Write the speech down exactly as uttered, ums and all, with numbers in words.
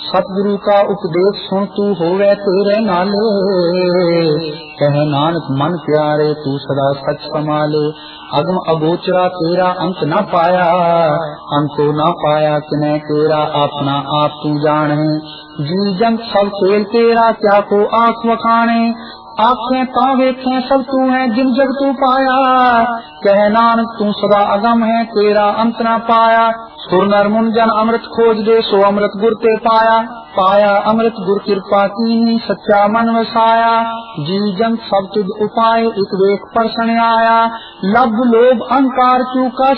सतगुरु का उपदेश सुन तू होवे तेरे नाले। कह नानक मन प्यारे तू सदा सच संभाले। अगम अगोचरा तेरा अंत न पाया, अंतो न पाया किने तेरा अपना आप तू जाने। जी जंग सब खेल तेरा क्या को आंख वखाने। आँखें पाँव वेखें सब तू है जिन जग तू पाया। कह नानक तू सदा अगम है तेरा अंत न पाया। सुर नर मुन जन अमृत खोज दे सो अमृत गुर ते पाया। पाया अमृत गुर कृपा कीनी सच्चा मन वसाया। जी जन सब तुझ उपाय एक वेख पर आया। लब लोभ अहंकार चूका